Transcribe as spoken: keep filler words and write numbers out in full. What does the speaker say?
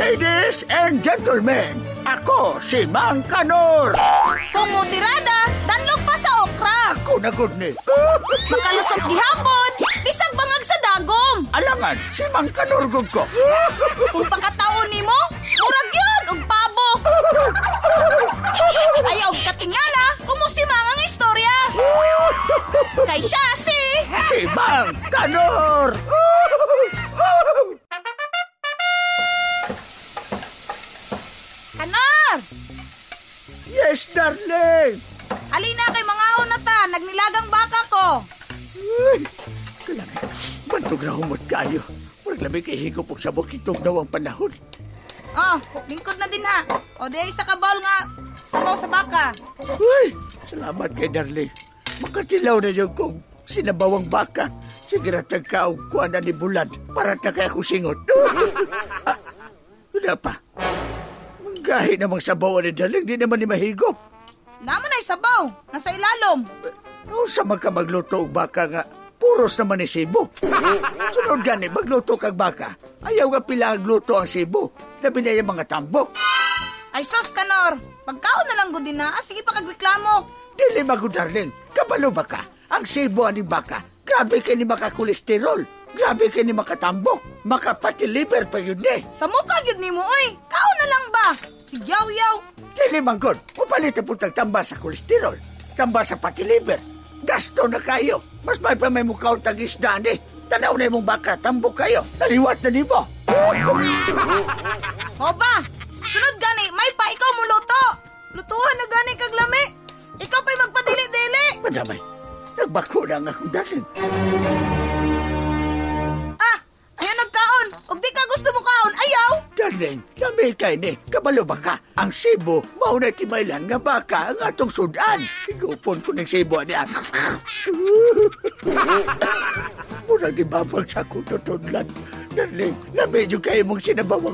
Ladies and gentlemen, ako si Mang Kanor. Kung mutirada, danlog pa sa okra. Ako na good ni. Makalusot gihapon, bisag bangag sa dagom. Alangan, si Mang Kanor gud ko. Kung pakataon nimo, murag yun og pabo. Ayaw katingala, kumusimang ang istorya. Kay siya si... Si Mang Kanor. Kanor! Yes, darling. Alina kay mga na ta, nagnilagang baka ko. Uy, kailangan. Bantog na humot kayo. Murag labing ihigop og sabok itong daw ang panahon. Oh, lingkod na din ha. O di ay sa kabawl nga, sabaw sa baka. Uy, salamat kay darling. Makatilaw na yung kung sinabawang baka. Sige na tagkaog kuha na ni Bulan para na kaya akong singot. Ah, wala pa. Manggahi namang sabawan ni darling, di naman ni mahigop. Naman ay sabaw, nasa ilalom. Ano sa magka magluto og baka nga, puros naman ni Cebu. Sunod gani, magluto kag baka. Ayaw nga pila agluto ang Cebu. Labi na yung mga tambok. Ay sos, Kanor, pagkaon na lang gud din na, ah, sige pa kagreklamo. Dili mago darling, kabalo ba ka? Ang Cebu ani baka, grabe ka ni makakolesterol. Grabe ka ni makatambok. Makapatiliber pa yun eh. Sa mukha yun ni mo, oy, kaon na lang ba? Si Yaw-Yaw. Dili manggod, upalit na putang tamba sa kolesterol. Tamba sa patiliber. Gasto na kayo. Mas may pa may mukha o tag-isdaan eh. Tanaw na yung baka, tambok kayo. Naliwat na di mo. O ba, sunod gani, may pa ikaw mo luto. Lutuhan na gani kag lami. Ikaw pa'y magpadili-dili. Madamay, nagbako na nga akong daling. Ah, ayaw nagkaon. Og di ka gusto mo kaon, ayaw. Darling, lami kay ni. Kabalo ba ka? Ang Cebu, mauna timaylan nga baka ang atong sudan. Higupon ko ng Cebu ani ang. Muna di babag sa kututudlan. Darling, lami yung kayo mong sinabawang